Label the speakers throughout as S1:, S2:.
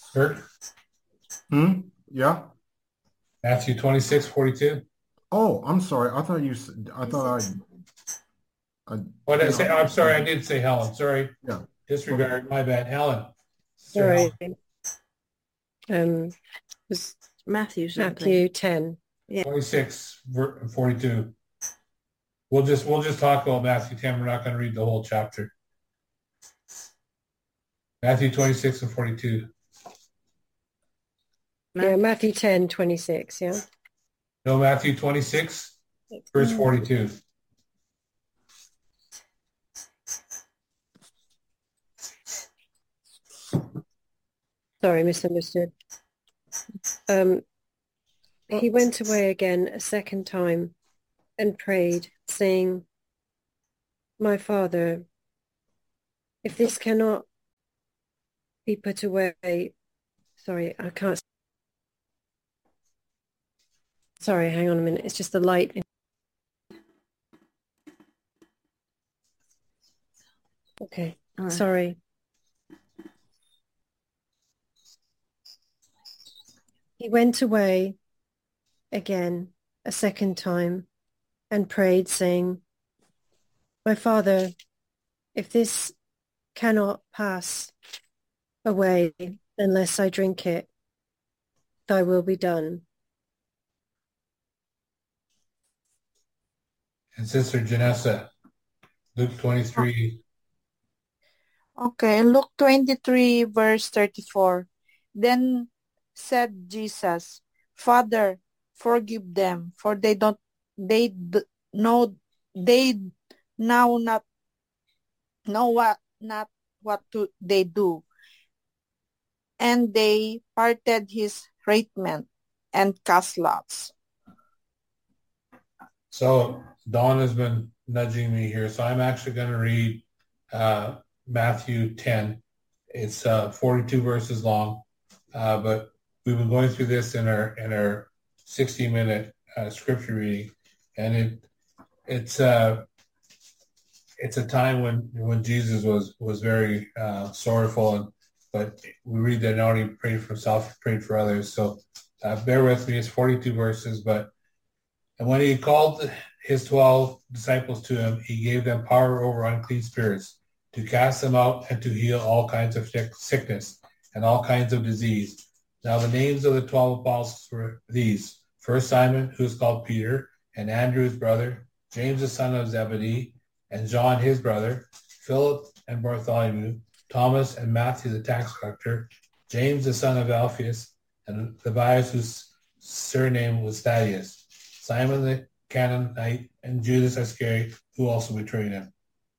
S1: Kurt,
S2: Yeah.
S1: Matthew 26:42.
S2: Oh, I'm sorry. I thought you said, I thought I
S1: What did I
S2: yeah,
S1: say?
S2: I'm
S1: I'm sorry, I
S2: sorry.
S1: did say Helen. Sorry.
S2: Yeah. Okay.
S1: Disregard. My bad. Helen. Sister
S3: Sorry.
S1: Helen.
S3: Um, was
S4: Matthew something.
S3: Matthew 10.
S4: Yeah.
S1: 42. We'll just talk about Matthew 10. We're not going to read the whole chapter. Matthew 26 and 42.
S3: Yeah, Matthew 10, 26. Yeah.
S1: No, Matthew 26, verse 42.
S3: Sorry, misunderstood. He went away again a second time and prayed, saying, My Father, if this cannot be put away, sorry, I can't. Sorry, hang on a minute. It's just the light. Okay,
S4: All right.
S3: sorry. He went away again a second time and prayed, saying, My Father, if this cannot pass away unless I drink it, thy will be done.
S1: And Sister Janessa, Luke 23.
S4: Okay, Luke 23, verse 34. Then said Jesus, Father, forgive them, for they know, they now not know what they do. And they parted his raiment and cast lots.
S1: So Dawn has been nudging me here. So I'm actually going to read Matthew 10. It's 42 verses long, but we've been going through this in our 60-minute scripture reading, and it's a time when Jesus was very sorrowful, but we read that not only prayed for himself, he prayed for others. So bear with me. It's 42 verses, but and when he called his 12 disciples to him, he gave them power over unclean spirits to cast them out and to heal all kinds of sickness and all kinds of disease. Now the names of the 12 apostles were these: first Simon, who is called Peter, and Andrew his brother, James the son of Zebedee, and John his brother, Philip and Bartholomew, Thomas and Matthew the tax collector, James the son of Alphaeus, and Levius whose surname was Thaddeus, Simon the Canaanite, and Judas Iscariot, who also betrayed him.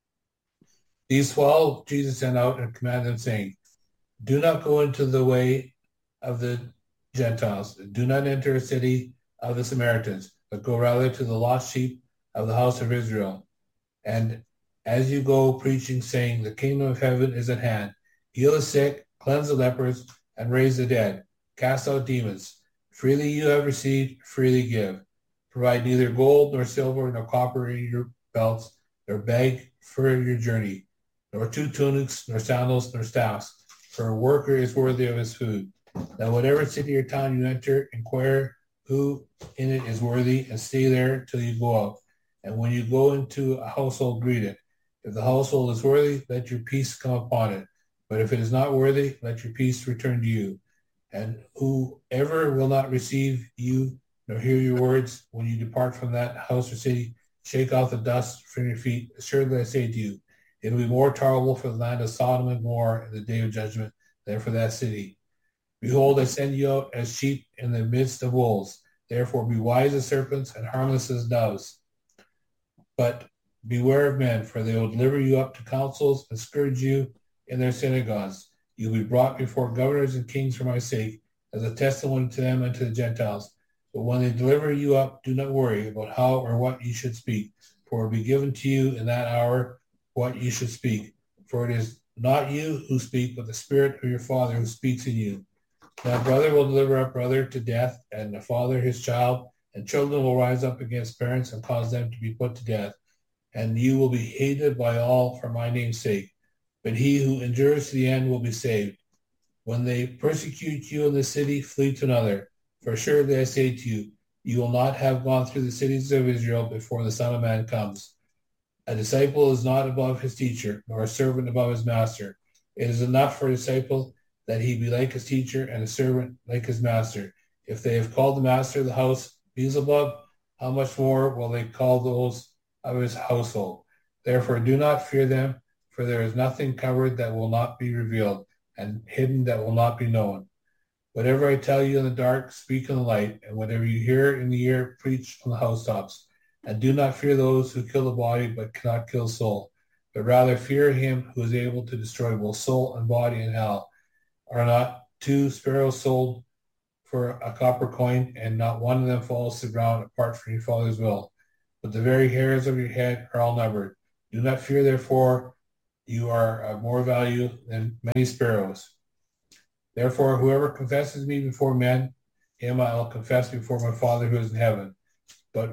S1: These 12 Jesus sent out and commanded them, saying, Do not go into the way of the Gentiles. Do not enter a city of the Samaritans, but go rather to the lost sheep of the house of Israel. And as you go preaching, saying, The kingdom of heaven is at hand. Heal the sick, cleanse the lepers, and raise the dead. Cast out demons. Freely you have received, freely give. Provide neither gold nor silver nor copper in your belts, nor bag for your journey, nor two tunics, nor sandals, nor staffs, for a worker is worthy of his food. Now whatever city or town you enter, inquire who in it is worthy, and stay there till you go out. And when you go into a household, greet it. If the household is worthy, let your peace come upon it. But if it is not worthy, let your peace return to you. And whoever will not receive you nor hear your words, when you depart from that house or city, shake off the dust from your feet. Assuredly I say to you, it will be more tolerable for the land of Sodom and Gomorrah in the day of judgment than for that city. Behold, I send you out as sheep in the midst of wolves. Therefore be wise as serpents and harmless as doves. But beware of men, for they will deliver you up to councils and scourge you in their synagogues. You will be brought before governors and kings for my sake, as a testimony to them and to the Gentiles. But when they deliver you up, do not worry about how or what you should speak, for it will be given to you in that hour what you should speak. For it is not you who speak, but the Spirit of your Father who speaks in you. Now brother will deliver up brother to death, and the father his child, and children will rise up against parents and cause them to be put to death. And you will be hated by all for my name's sake. But he who endures to the end will be saved. When they persecute you in the city, flee to another. For surely I say to you, you will not have gone through the cities of Israel before the Son of Man comes. A disciple is not above his teacher, nor a servant above his master. It is enough for a disciple that he be like his teacher, and a servant like his master. If they have called the master of the house Beelzebub, how much more will they call those of his household? Therefore do not fear them, for there is nothing covered that will not be revealed, and hidden that will not be known. Whatever I tell you in the dark, speak in the light, and whatever you hear in the ear, preach on the housetops. And do not fear those who kill the body, but cannot kill soul, but rather fear him who is able to destroy both soul and body in hell. Are not 2 sparrows sold for a copper coin, and not one of them falls to the ground apart from your Father's will? But the very hairs of your head are all numbered. Do not fear, therefore, you are of more value than many sparrows. Therefore, whoever confesses me before men, him I will confess before my Father who is in heaven. But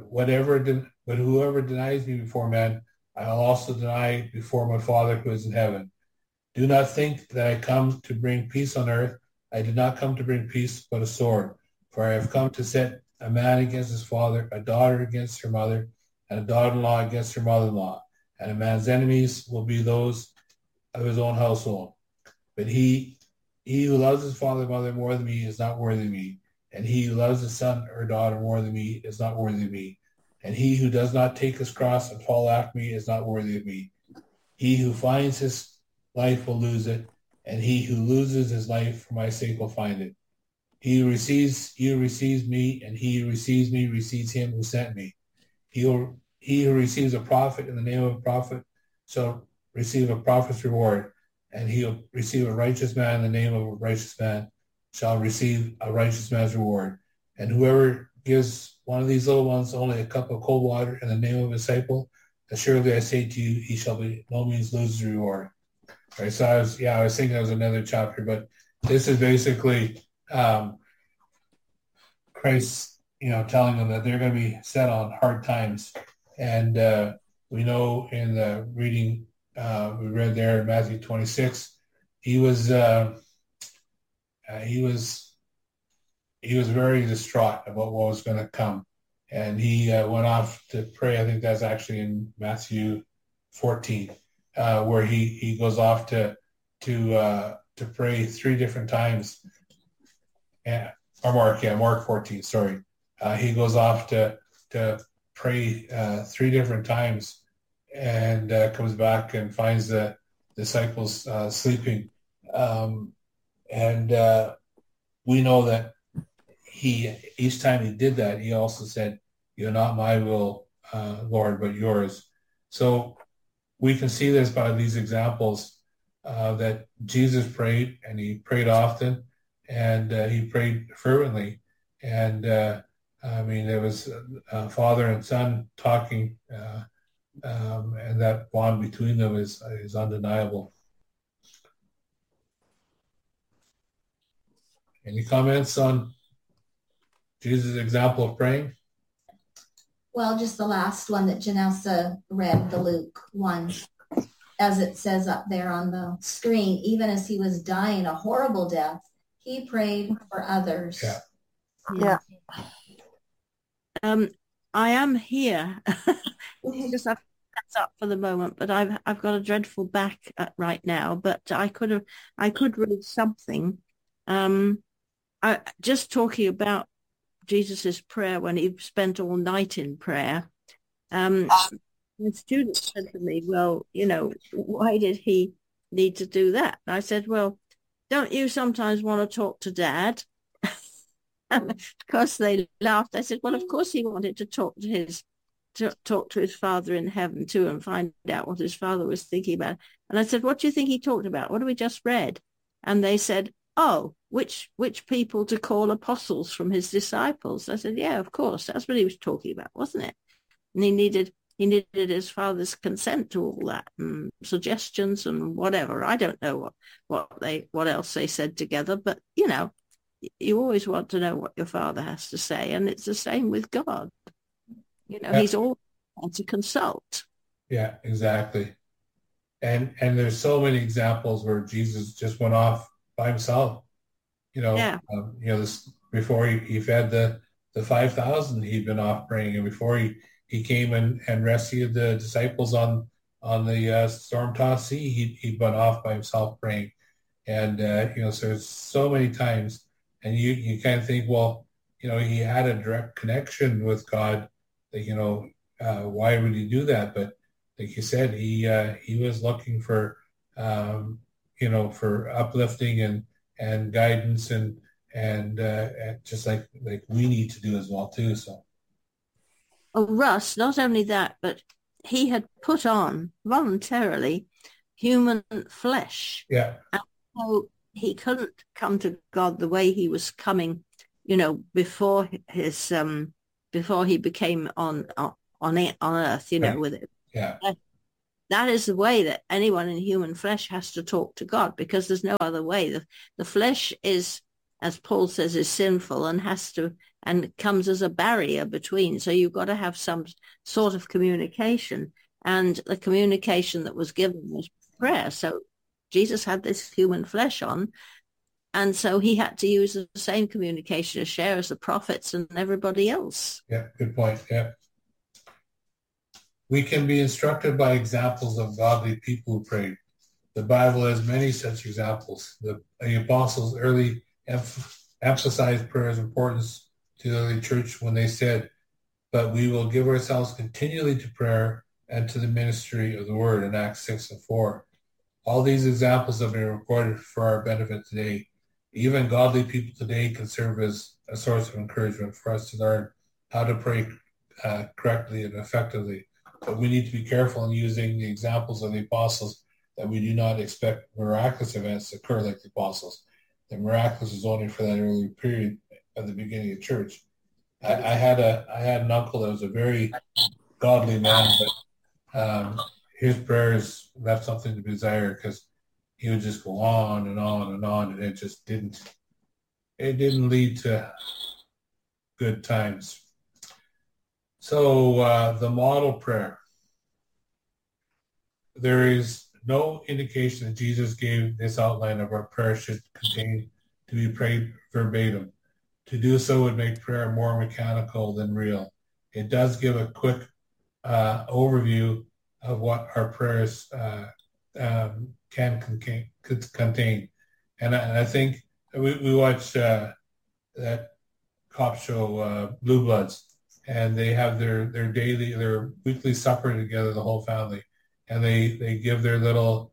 S1: whoever denies me before men, I will also deny before my Father who is in heaven. Do not think that I come to bring peace on earth. I did not come to bring peace, but a sword. For I have come to set a man against his father, a daughter against her mother, and a daughter-in-law against her mother-in-law. And a man's enemies will be those of his own household. But he who loves his father and mother more than me is not worthy of me. And he who loves his son or daughter more than me is not worthy of me. And he who does not take his cross and follow after me is not worthy of me. He who finds his life will lose it, and he who loses his life for my sake will find it. He who receives you receives me, and he who receives me receives him who sent me. He who receives a prophet in the name of a prophet shall receive a prophet's reward, and he who receive a righteous man in the name of a righteous man shall receive a righteous man's reward. And whoever gives one of these little ones only a cup of cold water in the name of a disciple, assuredly I say to you, he shall by no means lose his reward. Right, so I was thinking that was another chapter, but this is basically Christ, telling them that they're going to be set on hard times. And we know in the reading we read there in Matthew 26, he was very distraught about what was going to come, and he went off to pray. I think that's actually in Matthew 14. Where he goes off to pray 3 different times, or Mark 14. Sorry, he goes off to pray 3 different times, and comes back and finds the disciples sleeping, and we know that each time he did that, he also said, "You're not my will, Lord, but yours." So we can see this by these examples that Jesus prayed, and he prayed often, and he prayed fervently. And there was father and son talking, and that bond between them is undeniable. Any comments on Jesus' example of praying?
S5: Well, just the last one that Janessa read, the Luke one, as it says up there on the screen, even as he was dying a horrible death, he prayed for others.
S4: Yeah.
S6: I am here. Just have to up for the moment, but I've got a dreadful back right now. But I could read something. Just talking about Jesus's prayer when he spent all night in prayer. The student said to me, "Well, why did he need to do that?" And I said, "Well, don't you sometimes want to talk to Dad?" And of course they laughed. I said, "Well, of course he wanted to talk to his Father in heaven too, and find out what his Father was thinking about." And I said, "What do you think he talked about? What have we just read?" And they said, "Oh, which people to call apostles from his disciples." I said, "Yeah, of course, that's what he was talking about, wasn't it?" And he needed his Father's consent to all that, and suggestions and whatever. I don't know what else they said together, but you always want to know what your Father has to say, and it's the same with God. He's always there to consult.
S1: Yeah, exactly. And there's so many examples where Jesus just went off by himself.
S6: Yeah.
S1: This before he fed the 5,000, he'd been off praying, and before he came and rescued the disciples on the storm-tossed sea, he'd been off by himself praying. And so there's so many times, and you kind of think, well, he had a direct connection with God. That why would he do that? But like you said, he was looking for for uplifting and guidance and just like we need to do as well too. So.
S6: Oh, Russ, not only that, but he had put on voluntarily human flesh.
S1: Yeah.
S6: And so he couldn't come to God the way he was coming, before he became on earth,
S1: Right.
S6: with it.
S1: Yeah.
S6: That is the way that anyone in human flesh has to talk to God, because there's no other way. The flesh is, as Paul says, is sinful and comes as a barrier between. So you've got to have some sort of communication. And the communication that was given was prayer. So Jesus had this human flesh on. And so he had to use the same communication to share as the prophets and everybody else.
S1: Yeah, good point. Yeah. We can be instructed by examples of godly people who prayed. The Bible has many such examples. The apostles early emphasized prayer's importance to the early church when they said, "But we will give ourselves continually to prayer and to the ministry of the word," in Acts 6:4. All these examples have been recorded for our benefit today. Even godly people today can serve as a source of encouragement for us to learn how to pray correctly and effectively. But we need to be careful in using the examples of the apostles, that we do not expect miraculous events to occur like the apostles. The miraculous is only for that early period at the beginning of church. I had an uncle that was a very godly man, but his prayers left something to be desired, because he would just go on and on and on, and it just didn't lead to good times. So the model prayer. There is no indication that Jesus gave this outline of what prayer should contain to be prayed verbatim. To do so would make prayer more mechanical than real. It does give a quick overview of what our prayers can contain. And I think we watch that cop show, Blue Bloods, and they have their weekly supper together, the whole family, and they give their little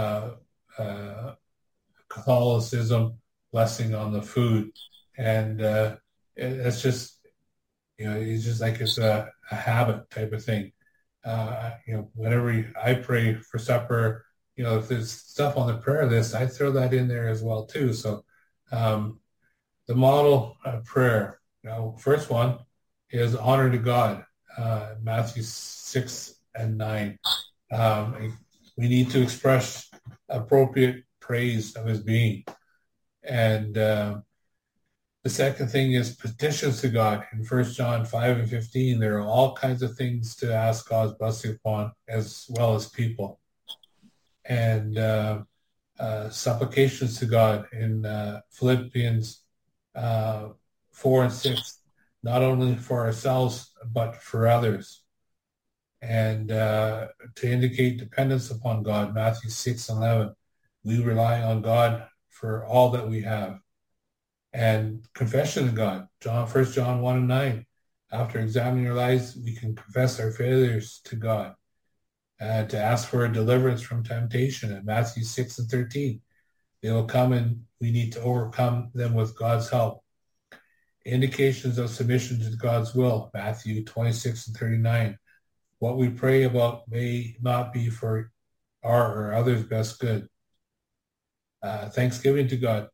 S1: Catholicism blessing on the food, and it's just it's just like it's a habit type of thing. Whenever I pray for supper, if there's stuff on the prayer list, I throw that in there as well too. So the model prayer, first one is honor to God, Matthew 6 and 9. We need to express appropriate praise of his being. And the second thing is petitions to God. In 1 John 5 and 15, there are all kinds of things to ask God's blessing upon, as well as people. And supplications to God in Philippians 4 and 6, not only for ourselves, but for others. And to indicate dependence upon God, Matthew 6 and 11, we rely on God for all that we have. And confession to God, 1 John 1 and 9, after examining our lives, we can confess our failures to God. To ask for a deliverance from temptation in Matthew 6 and 13. They will come and we need to overcome them with God's help. Indications of submission to God's will, Matthew 26 and 39. What we pray about may not be for our or others' best good. Thanksgiving to God,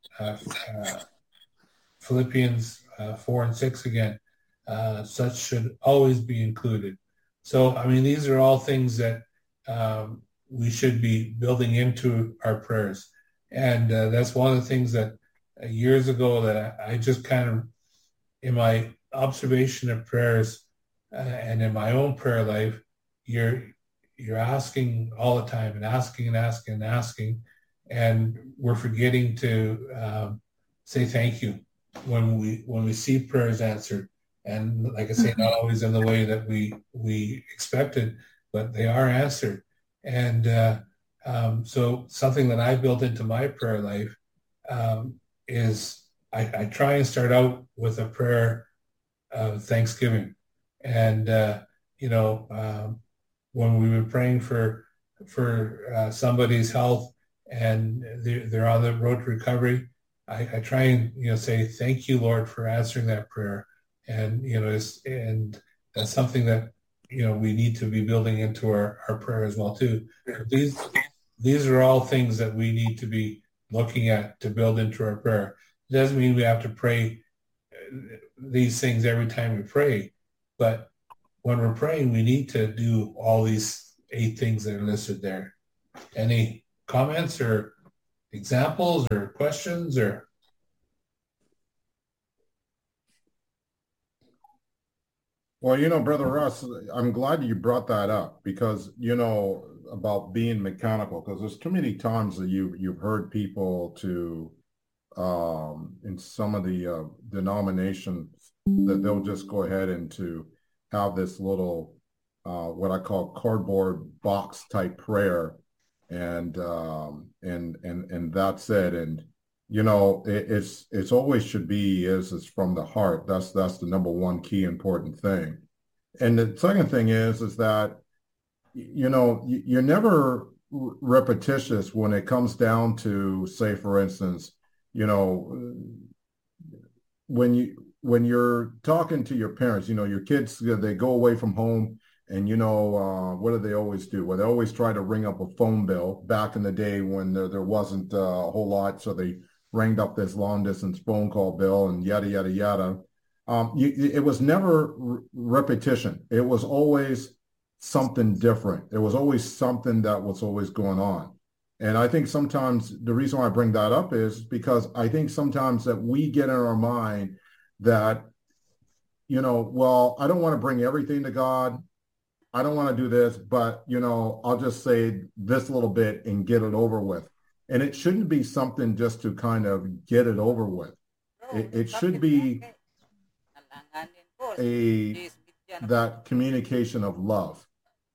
S1: Philippians 4 and 6 again. Such should always be included. So, these are all things that we should be building into our prayers. And that's one of the things that years ago that I just kind of, in my observation of prayers and in my own prayer life, you're asking all the time and asking and asking and asking. and we're forgetting to say thank you when we see prayers answered. And like I say, not always in the way that we expected, but they are answered. And so something that I built into my prayer life is I try and start out with a prayer of thanksgiving. And when we were praying for somebody's health and they're on the road to recovery, I try and say thank you, Lord, for answering that prayer. And and that's something that we need to be building into our prayer as well too. These are all things that we need to be looking at to build into our prayer. It doesn't mean we have to pray these things every time we pray, but when we're praying, we need to do all these 8 things that are listed there. Any comments or examples or questions or?
S2: Well, Brother Russ, I'm glad you brought that up because, about being mechanical, because there's too many times that you've heard people in some of the denominations that they'll just go ahead and to have this little, what I call cardboard box type prayer. And that's it. And, it's always should be is from the heart. That's the number one key important thing. And the second thing is that, you're never repetitious when it comes down to, say, for instance, when you're talking to your parents, your kids, they go away from home and, what do they always do? Well, they always try to ring up a phone bill back in the day when there wasn't a whole lot. So they rang up this long distance phone call bill and yada, yada, yada. It was never repetition. It was always something different. There was always something that was always going on. And I think sometimes the reason why I bring that up is because I think sometimes that we get in our mind that, well, I don't want to bring everything to God. I don't want to do this, but, I'll just say this little bit and get it over with. And it shouldn't be something just to kind of get it over with. It should be that communication of love.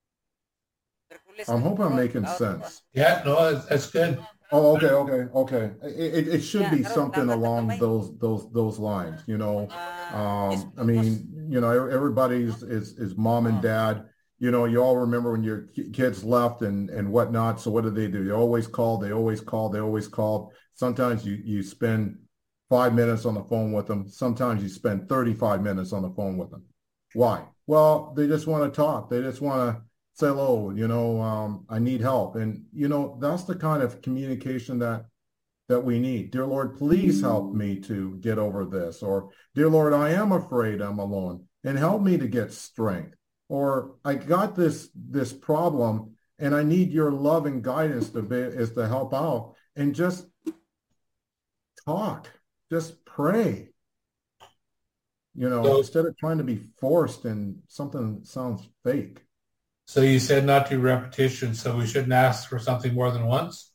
S2: I'm hoping I'm making sense.
S1: Yeah, no, that's good.
S2: Oh, okay. It should be something along those lines, I mean, everybody's is mom and dad. You all remember when your kids left and whatnot. So what do? They always called. Sometimes you spend 5 minutes on the phone with them. Sometimes you spend 35 minutes on the phone with them. Why? Well, they just want to talk. They just want to say hello, I need help. And, that's the kind of communication that we need. Dear Lord, please help me to get over this. Or, dear Lord, I am afraid I'm alone and help me to get strength. Or I got this problem and I need your love and guidance to help out, and just talk, just pray, instead of trying to be forced and something that sounds fake.
S1: So you said not do repetition, so we shouldn't ask for something more than once?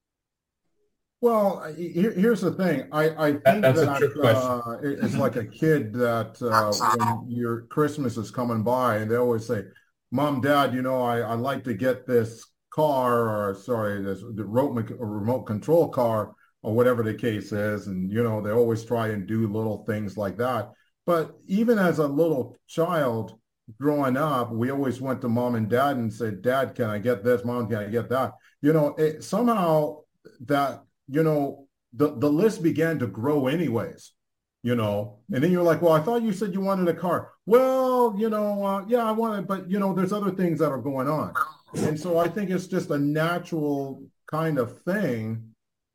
S2: Well, here's the thing. I think
S1: that's a trick question.
S2: It's like a kid that when your Christmas is coming by and they always say, Mom, Dad, I'd like to get this car, or the remote control car, or whatever the case is. And, they always try and do little things like that. But even as a little child, growing up, we always went to Mom and Dad and said, Dad, can I get this? Mom, can I get that? Somehow that, the list began to grow anyways, and then you're like, well, I thought you said you wanted a car. Well, yeah, I want it, but, there's other things that are going on. And so I think it's just a natural kind of thing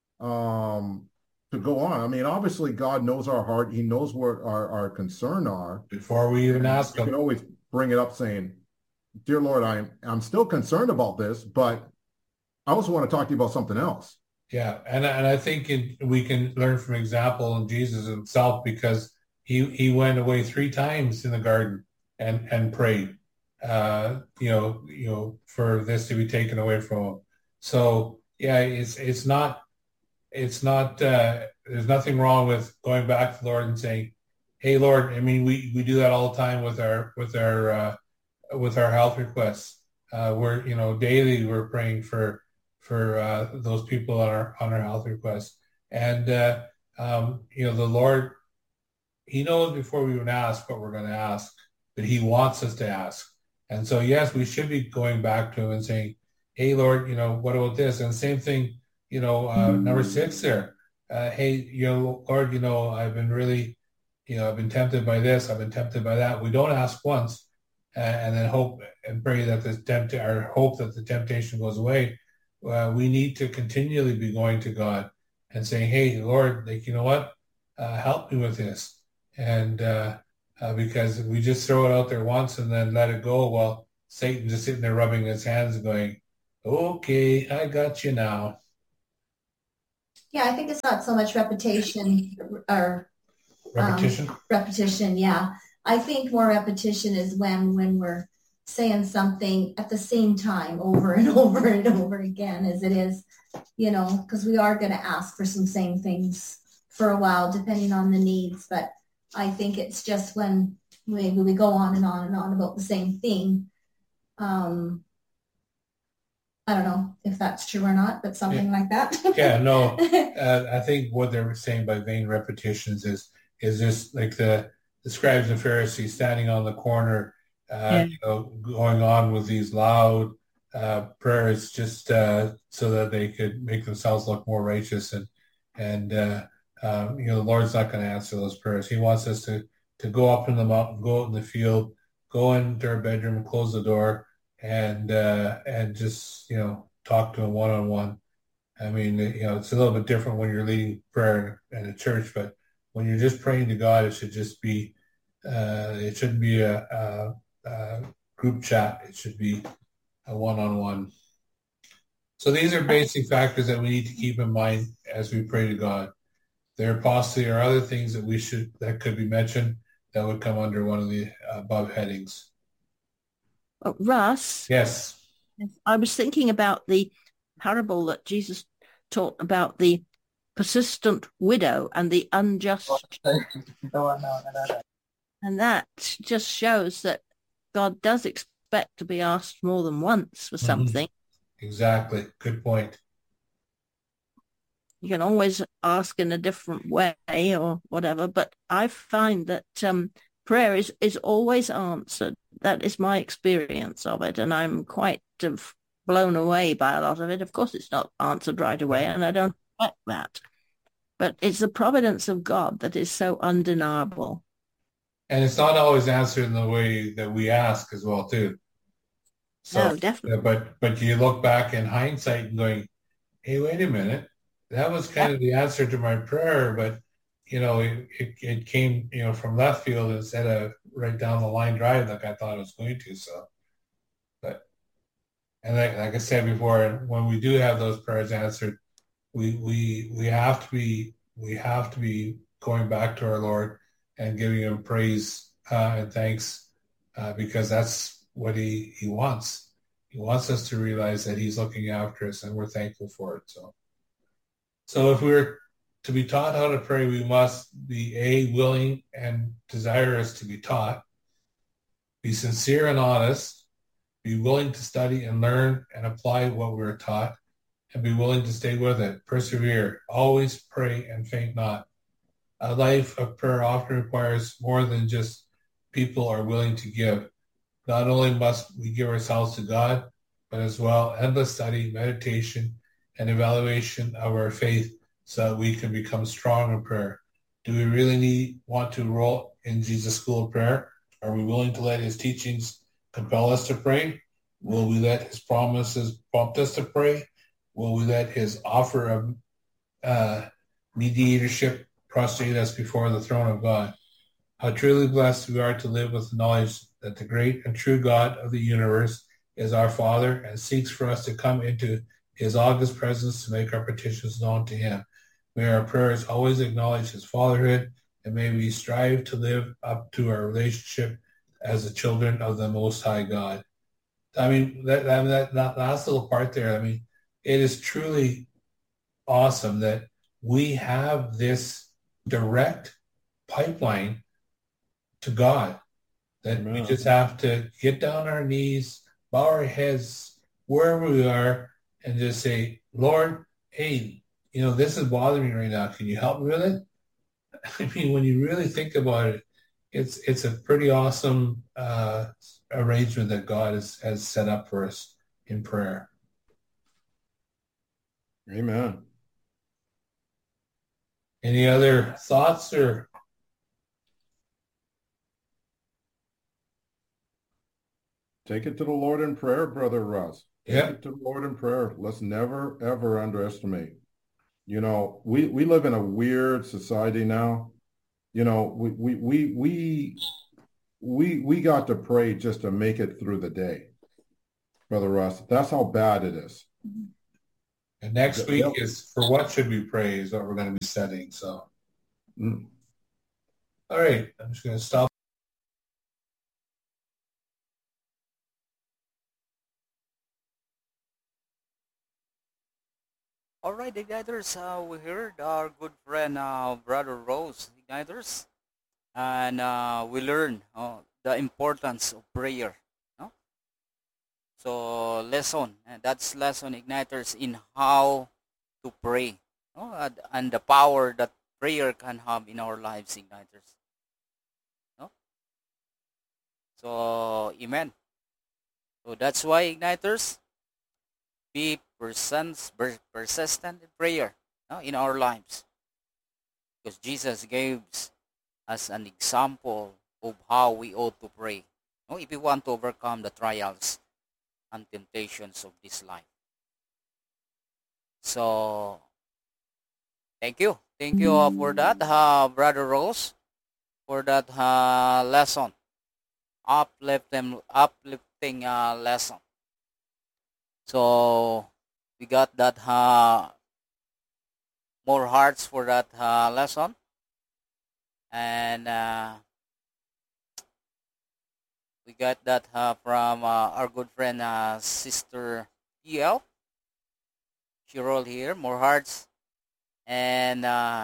S2: to go on. I mean, obviously, God knows our heart. He knows what our concern are.
S1: Before we even ask him.
S2: You can always bring it up saying, Dear Lord, I'm still concerned about this, but I also want to talk to you about something else.
S1: Yeah, and I think we can learn from example in Jesus himself, because he went away 3 times in the garden and prayed, for this to be taken away from him. So Yeah, it's not there's nothing wrong with going back to the Lord and saying, "Hey, Lord," I mean, we do that all the time with our health requests. We're daily we're praying for those people on our health requests, and the Lord, He knows before we even ask what we're going to ask, but He wants us to ask, and so yes, we should be going back to Him and saying, "Hey, Lord, what about this?" And same thing, number 6 there. Hey, Lord, I've been really, I've been tempted by this, I've been tempted by that. We don't ask once and then hope and pray that hope that the temptation goes away. We need to continually be going to God and saying, "Hey, Lord, like, you know what? Help me with this." And because we just throw it out there once and then let it go, well, Satan's just sitting there rubbing his hands and going, "Okay, I got you now."
S5: Yeah, I think it's not so much repetition or repetition. Yeah, I think more repetition is when we're saying something at the same time over and over and over again, as it is, because we are going to ask for some same things for a while, depending on the needs. But I think it's just when we go on and on and on about the same thing. I don't know if that's true or not, but something like that.
S1: Yeah, no. I think what they're saying by vain repetitions is just like the scribes and Pharisees standing on the corner, going on with these loud prayers just so that they could make themselves look more righteous, and the Lord's not going to answer those prayers. He wants us to go up in the mountain, go out in the field, go into our bedroom, close the door, and just talk to him one-on-one. I mean, it's a little bit different when you're leading prayer in a church, but when you're just praying to God, it should just be it shouldn't be a group chat. It should be a one-on-one. So these are basic factors that we need to keep in mind as we pray to God. There possibly are other things that could be mentioned that would come under one of the above headings.
S6: Russ?
S1: Yes.
S6: I was thinking about the parable that Jesus taught about the persistent widow and the unjust. And that just shows that God does expect to be asked more than once for something.
S1: Exactly. Good point.
S6: You can always ask in a different way or whatever, but I find that prayer is always answered. That is my experience of it, and I'm quite blown away by a lot of it. Of course, it's not answered right away, and I don't expect that. But it's the providence of God that is so undeniable.
S1: And it's not always answered in the way that we ask as well, too. So,
S6: no, definitely.
S1: But you look back in hindsight and going, "Hey, wait a minute. That was kind of the answer to my prayer, but it came, from left field instead of right down the line drive like I thought it was going to." So, like I said before, when we do have those prayers answered, we have to be going back to our Lord and giving Him praise and thanks because that's what He wants. He wants us to realize that He's looking after us, and we're thankful for it. So if we're to be taught how to pray, we must be willing and desirous to be taught, be sincere and honest, be willing to study and learn and apply what we're taught, and be willing to stay with it, persevere, always pray and faint not. A life of prayer often requires more than just people are willing to give. Not only must we give ourselves to God, but as well endless study, meditation, and evaluation of our faith so that we can become strong in prayer. Do we really want to enroll in Jesus' school of prayer? Are we willing to let His teachings compel us to pray? Will we let His promises prompt us to pray? Will we let His offer of mediatorship prostrate us before the throne of God? How truly blessed we are to live with the knowledge that the great and true God of the universe is our Father and seeks for us to come into His august presence to make our petitions known to Him. May our prayers always acknowledge His fatherhood, and may we strive to live up to our relationship as the children of the Most High God. I mean, that last little part there, I mean, it is truly awesome that we have this direct pipeline to God, that we just have to get down on our knees, bow our heads wherever we are, and just say, Lord, hey, this is bothering me right now. Can you help me with it? I mean, when you really think about it, it's a pretty awesome arrangement that God has set up for us in prayer.
S2: Amen.
S1: Any other thoughts or?
S2: Take it to the Lord in prayer, Brother Russ. Take
S1: Yeah.
S2: it to the Lord in prayer. Let's never, ever underestimate. We live in a weird society now. We got to pray just to make it through the day, Brother Russ. That's how bad it is.
S1: And next week is for what should we pray is what we're going to be studying. So, All right, I'm just going to stop.
S7: All right, Igniters, we heard our good friend, Brother Rose, Igniters, and we learned the importance of prayer. No? So, that's lesson, Igniters, in how to pray, and the power that prayer can have in our lives, Igniters. No? So, amen. So, that's why, Igniters, be persistent in prayer in our lives, because Jesus gave us an example of how we ought to pray if we want to overcome the trials and temptations of this life. So thank you for that, Brother Rose, for that lesson, uplifting lesson. So we got that more hearts for that lesson, and we got that from our good friend Sister EL. She rolled here, more hearts, and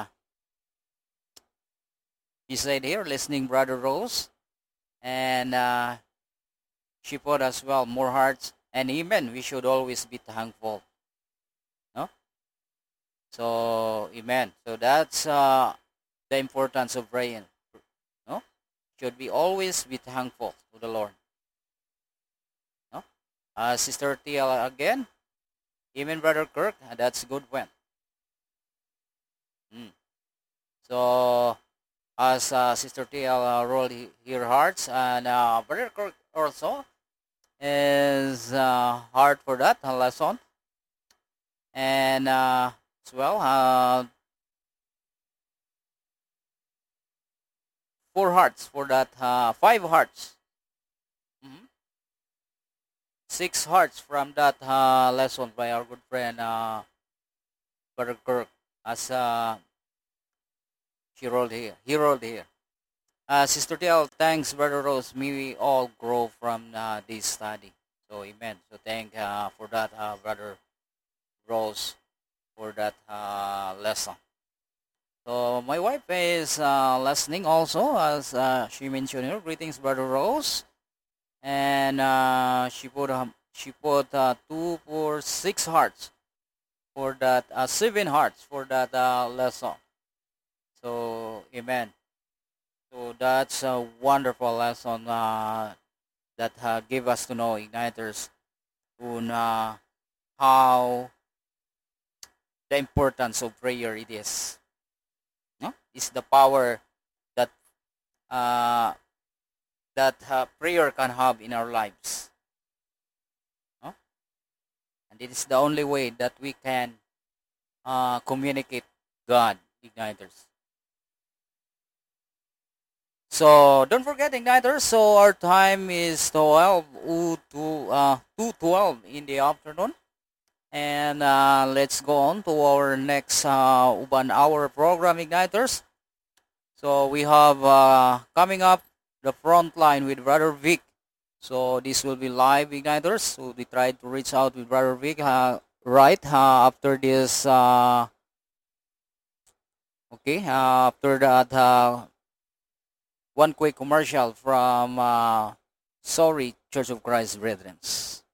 S7: she said here, listening Brother Rose, and she put as well more hearts. And amen, we should always be thankful. No? So, amen. So that's the importance of praying. No? Should we always be thankful to the Lord. No? Sister TL again. Amen, Brother Kirk. That's a good one. So, as Sister TL rolled her hearts, and Brother Kirk also is hard for that lesson, and as well 4 hearts for that, 5 hearts, 6 hearts from that lesson by our good friend Brother Kirk, as he rolled here. Sister Tel, thanks, Brother Rose. May we all grow from this study. So, amen. So, thank for that, Brother Rose, for that lesson. So, my wife is listening also, as she mentioned here. Greetings, Brother Rose. And she put 2, 4, 6 hearts for that, 7 hearts for that lesson. So, amen. So that's a wonderful lesson that gave us to know, Igniters, on how the importance of prayer it is. No? It's the power that prayer can have in our lives. No? And it is the only way that we can communicate God, Igniters. So don't forget, Igniters, so our time is 2:12 in the afternoon. And let's go on to our next 1 hour program, Igniters. So we have coming up the front line with Brother Vic. So this will be live, Igniters. So we tried to reach out with Brother Vic right after this. Okay. After that, one quick commercial from Sorry Church of Christ Brethren.